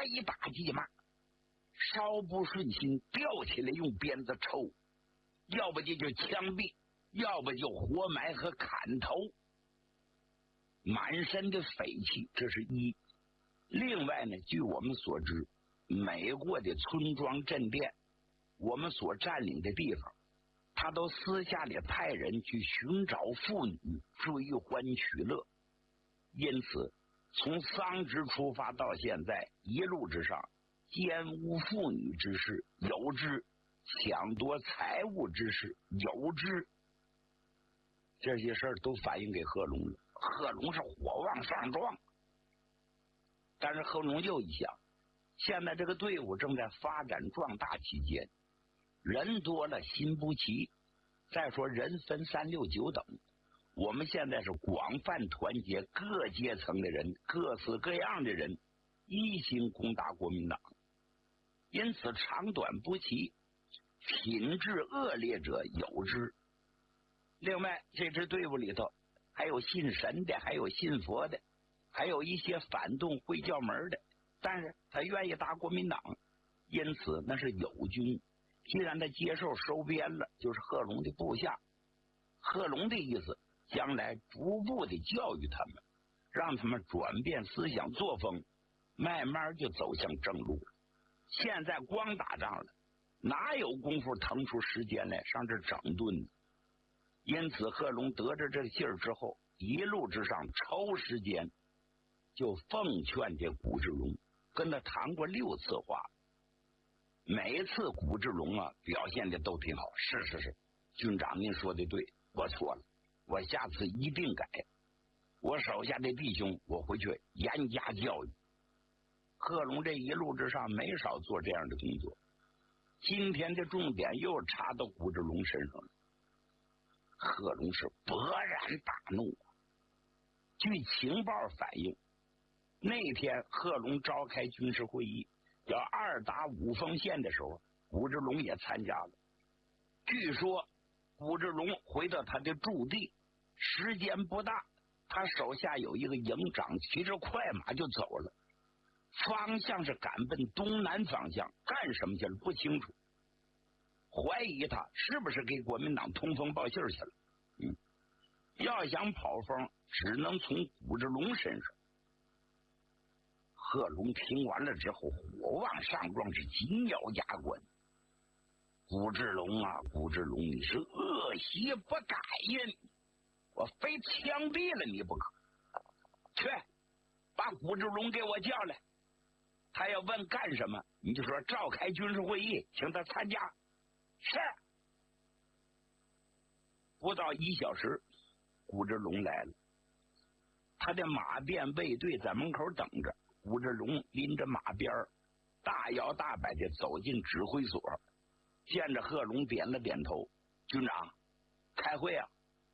一大骑马，稍不顺心吊起来用鞭子抽，要不就枪毙，要不就活埋和砍头，满身的匪气，这是一。另外呢，据我们所知，每过的村庄镇店，我们所占领的地方，他都私下里派人去寻找妇女，追欢取乐。因此从丧之出发到现在，一路之上，奸污妇女之事有之，抢夺财物之事有之，这些事儿都反映给贺龙了。贺龙是火往上撞，但是贺龙又一想，现在这个队伍正在发展壮大期间，人多了心不齐，再说人分3、6、9等，我们现在是广泛团结各阶层的人，各式各样的人一心攻打国民党，因此长短不齐，品质恶劣者有之。另外这支队伍里头还有信神的，还有信佛的，还有一些反动会教门的，但是他愿意打国民党，因此那是友军。既然他接受收编了，就是贺龙的部下。贺龙的意思，将来逐步的教育他们，让他们转变思想作风，慢慢就走向正路了。现在光打仗了，哪有功夫腾出时间来上这整顿呢？因此贺龙得着这个信儿之后，一路之上抽时间就奉劝这古志龙，跟他谈过6次话。每一次古志龙啊表现的都挺好，是，军长您说的对，我错了，我下次一定改，我手下的弟兄我回去严加教育。贺龙这一路之上没少做这样的工作，今天的重点又插到古志龙身上了。贺龙是勃然大怒。据情报反映，那天贺龙召开军事会议，要2打五峰县的时候，古志龙也参加了。据说古志龙回到他的驻地，时间不大，他手下有一个营长骑着快马就走了，方向是赶奔东南方向，干什么去了不清楚，怀疑他是不是给国民党通风报信去了。要想跑风，只能从古志龙身上。贺龙听完了之后，火往上撞，是紧咬牙关。古志龙啊，古志龙，你是恶习不改呀！我非枪毙了你不可！去，把古志龙给我叫来。他要问干什么，你就说召开军事会议，请他参加。是。不到1小时，古志龙来了，他的马便卫队在门口等着。古志龙拎着马鞭，大摇大摆的走进指挥所，见着贺龙点了点头：“军长，开会啊。”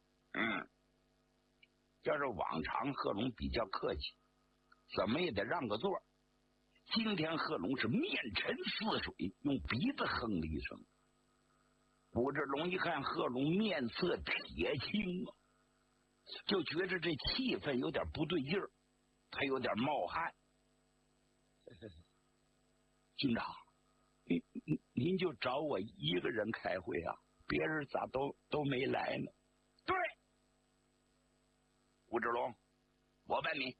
要是往常贺龙比较客气，怎么也得让个座。今天贺龙是面沉似水，用鼻子哼了一声。古志龙一看贺龙面色铁青啊，就觉着这气氛有点不对劲儿，他有点冒汗。军长，您就找我一个人开会啊？别人咋都没来呢？对，古志龙，我问你，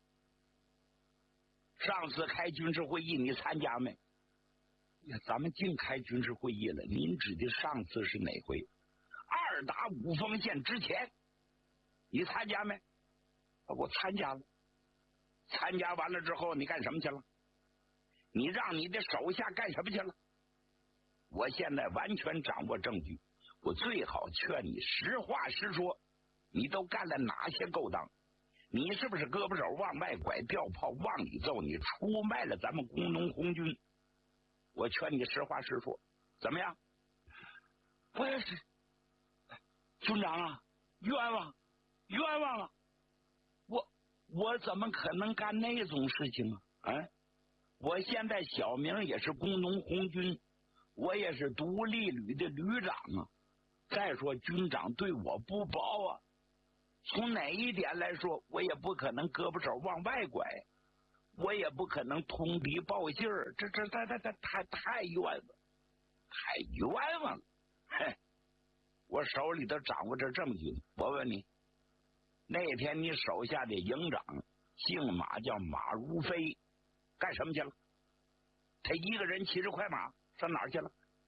上次开军事会议你参加没？呀，咱们净开军事会议了，您指的上次是哪回？2打五峰县之前，你参加没？我参加了。参加完了之后，你干什么去了？你让你的手下干什么去了？我现在完全掌握证据，我最好劝你实话实说，你都干了哪些勾当？你是不是胳膊手往外拐，调炮往里揍？你出卖了咱们工农红军？我劝你实话实说，怎么样？我也是，军长啊，冤枉，冤枉啊！我怎么可能干那种事情啊？我现在小名也是工农红军，我也是独立旅的旅长啊。再说军长对我不薄啊，从哪一点来说，我也不可能胳膊手往外拐。 我也不可能通敌报信儿，这太冤了，太冤枉了。嘿，我手里头掌握着证据，我问你，那天你手下的营长姓马，叫马如飞，干什么去了？他一个人骑着快马上哪儿去了？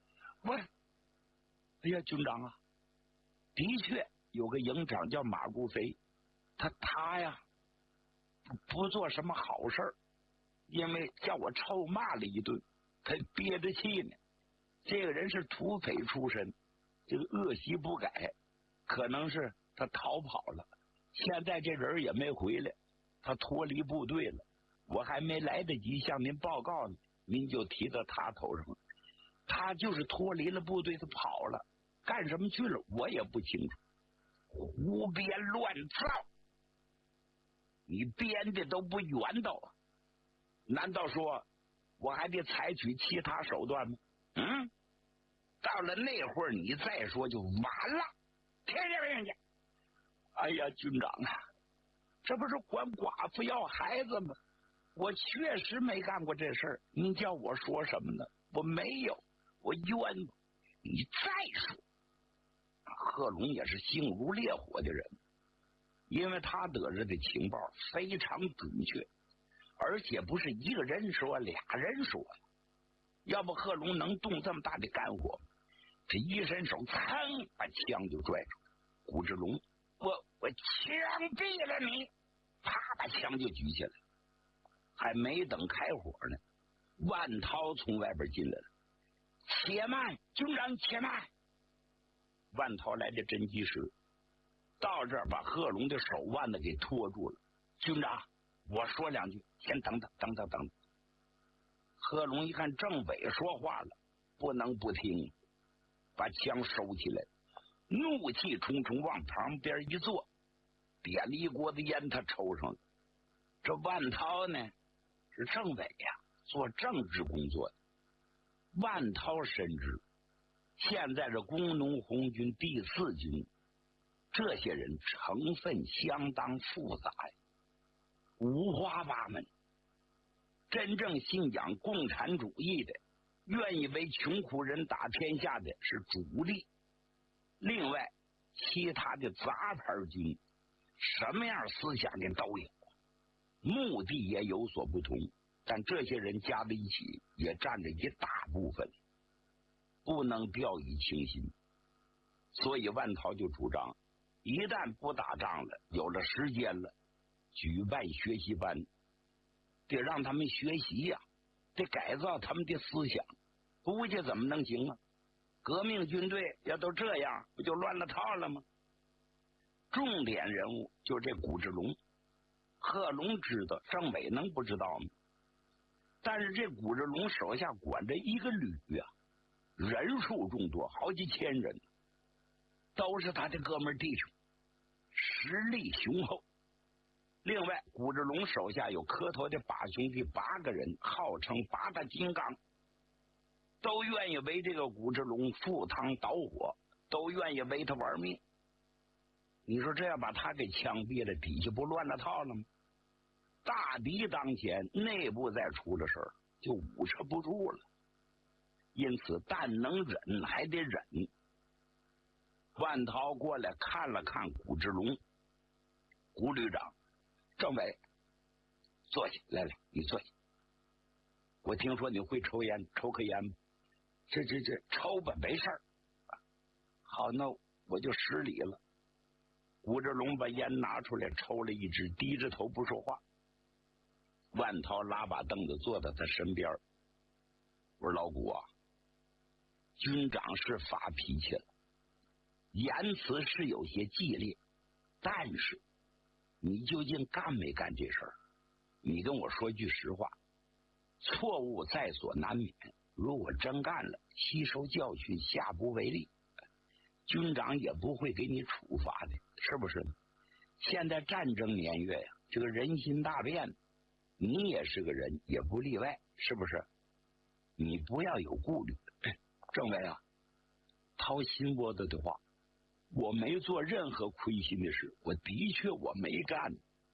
哎呀，军长啊，的确有个营长叫马如飞，他呀不做什么好事儿，因为叫我臭骂了一顿，他憋着气呢。这个人是土匪出身，这个恶习不改，可能是他逃跑了，现在这人也没回来，他脱离部队了，我还没来得及向您报告呢，您就提到他头上了。他就是脱离了部队，他跑了，干什么去了我也不清楚。胡编乱造，你编的都不圆道啊！难道说我还得采取其他手段吗？到了那会儿你再说就晚了，听见没听见？哎呀，军长啊，这不是管寡妇要孩子吗？我确实没干过这事儿，你叫我说什么呢？我没有，我冤枉。你再说，贺龙也是性如烈火的人，因为他得着的情报非常准确，而且不是一个人说，俩人说。要不贺龙能动这么大的肝火？这一伸手，噌，把枪就拽住。古志龙，我枪毙了你！啪，把枪就举起来。还没等开火呢，万涛从外边进来了。且慢，军长，且慢！万涛来的真及时，到这儿把贺龙的手腕子给拖住了。军长，我说两句，先等等。贺龙一看政委说话了，不能不听，把枪收起来，怒气冲冲往旁边一坐，点了一锅子烟，他抽上了。这万涛呢，是政委呀，做政治工作的。万涛深知，现在这工农红军第4军，这些人成分相当复杂呀，五花八门。真正信仰共产主义的，愿意为穷苦人打天下的是主力。另外，其他的杂牌军，什么样思想的都有，目的也有所不同，但这些人加在一起也占着一大部分，不能掉以轻心。所以万涛就主张，一旦不打仗了，有了时间了，举办学习班，得让他们学习呀，得改造他们的思想，不去怎么能行啊？革命军队要都这样，不就乱了套了吗？重点人物就这古志龙，贺龙知道，政委能不知道吗？但是这古志龙手下管着一个旅啊，人数众多，好几千人，都是他的哥们弟兄，实力雄厚。另外，古志龙手下有磕头的8兄弟8个人，号称8大金刚，都愿意为这个古志龙赴汤蹈火，都愿意为他玩命。你说这要把他给枪毙了，底下不乱了套了吗？大敌当前，内部再出了事儿，就捂持不住了。因此，但能忍还得忍。万涛过来看了看古志龙，古旅长，政委，坐下，来，你坐下。我听说你会抽烟，抽颗烟吧？这抽吧，没事儿。好，那我就失礼了。古志龙把烟拿出来，抽了一支，低着头不说话。万涛拉把凳子坐到他身边，我说老古啊，军长是发脾气了，言辞是有些激烈，但是你究竟干没干这事儿？你跟我说句实话，错误在所难免，如果真干了，吸收教训，下不为例，军长也不会给你处罚的，是不是？现在战争年月呀，这个人心大变，你也是个人，也不例外，是不是？你不要有顾虑。政委啊，掏心窝子的话，我没做任何亏心的事，我的确我没干。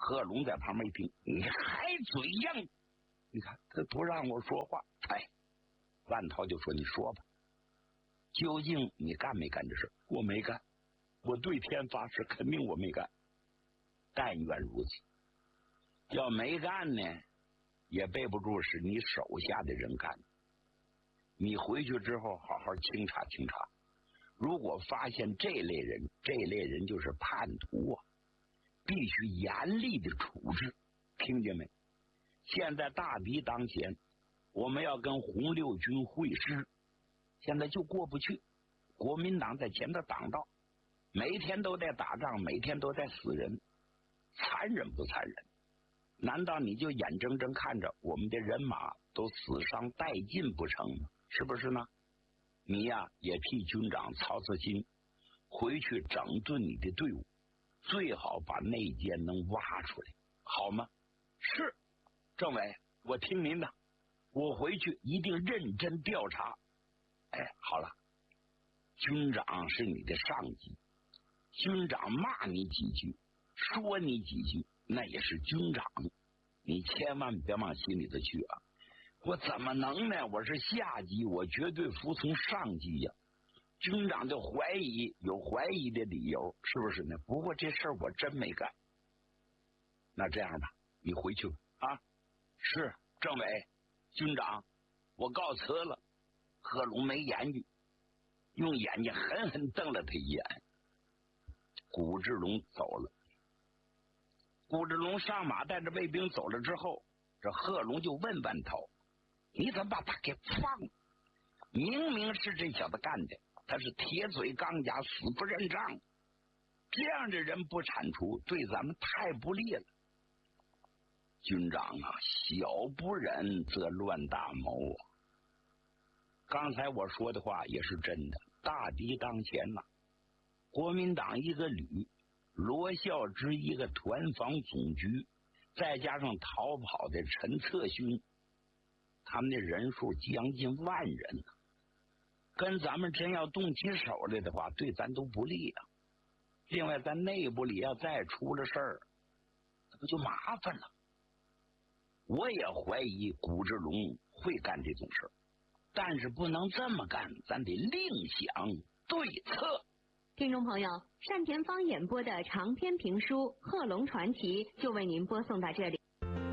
贺龙在旁边一听，你还嘴硬，你看他不让我说话。哎，万涛就说：“你说吧，究竟你干没干这事？”我没干，我对天发誓，肯定我没干。但愿如此。要没干呢，也背不住是你手下的人干的。你回去之后好好清查清查，如果发现这类人就是叛徒啊，必须严厉的处置，听见没？现在大敌当前，我们要跟红六军会师，现在就过不去。国民党在前头挡道，每天都在打仗，每天都在死人，残忍不残忍？难道你就眼睁睁看着我们的人马都死伤殆尽不成吗？是不是呢？你呀，也替军长曹次新回去整顿你的队伍，最好把内奸能挖出来，好吗？是，政委，我听您的，我回去一定认真调查。哎，好了，军长是你的上级，军长骂你几句，说你几句，那也是军长，你千万别往心里头去啊！我怎么能呢？我是下级，我绝对服从上级呀。军长就怀疑，有怀疑的理由，是不是呢？不过这事儿我真没干。那这样吧，你回去吧啊！是，政委，军长，我告辞了。贺龙没言语，用眼睛狠狠瞪了他一眼。古志龙走了。古志龙上马带着卫兵走了之后，这贺龙就问万涛：“你怎么把他给放了？明明是这小子干的，他是铁嘴钢牙，死不认账。这样的人不铲除，对咱们太不利了。军长啊，小不忍则乱大谋啊！刚才我说的话也是真的，大敌当前呐，国民党一个旅，罗孝之一个团防总局，再加上逃跑的陈策勋，他们的人数将近万人，跟咱们真要动起手来的话，对咱都不利啊。另外，咱内部里要再出了事儿，那不就麻烦了？我也怀疑古志龙会干这种事儿，但是不能这么干，咱得另想对策。 听众朋友，单田芳演播的长篇评书《贺龙传奇》就为您播送到这里。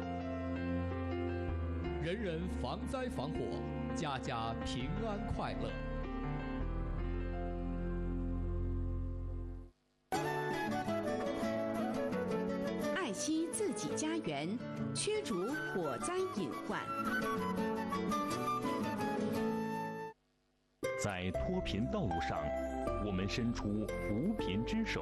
人人防灾防火，家家平安快乐。 爱惜自己家园，驱逐火灾隐患。 在脱贫道路上，我们伸出扶贫之手；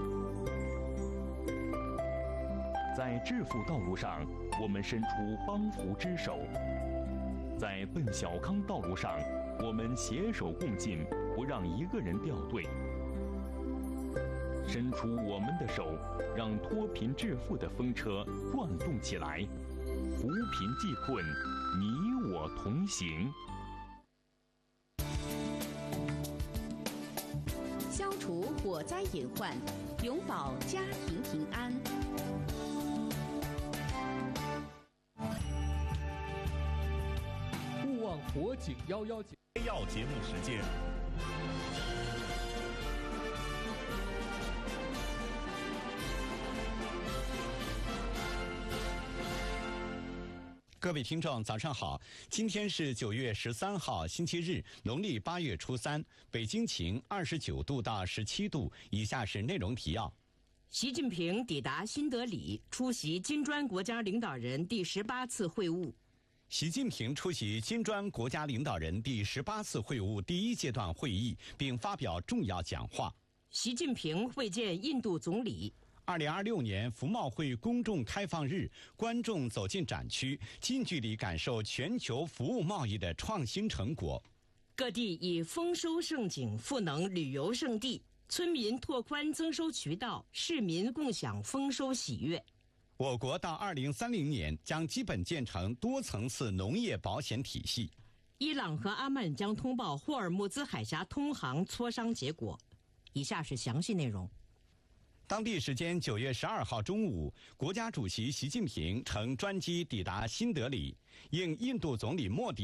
在致富道路上，我们伸出帮扶之手；在奔小康道路上，我们携手共进，不让一个人掉队。伸出我们的手，让脱贫致富的风车转动起来，扶贫济困，你我同行。 消除火灾隐患，永保家庭平安。 勿忘火警119 要节目时间。 各位听众早上好，今天是9月13号星期日，农历8月初3，北京晴29度到17度。以下是内容提要。 习近平抵达新德里，出席金砖国家领导人第18次会晤。 习近平出席金砖国家领导人第18次会晤第1阶段会议，并发表重要讲话。 习近平会见印度总理。 2026年服贸会公众开放日，观众走进展区，近距离感受全球服务贸易的创新成果。 各地以丰收盛景赋能旅游胜地，村民拓宽增收渠道，市民共享丰收喜悦。 我国到2030年将基本建成多层次农业保险体系。 伊朗和阿曼将通报霍尔木兹海峡通航磋商结果。以下是详细内容。 当地时间9月12号中午，国家主席习近平乘专机抵达新德里，应印度总理莫迪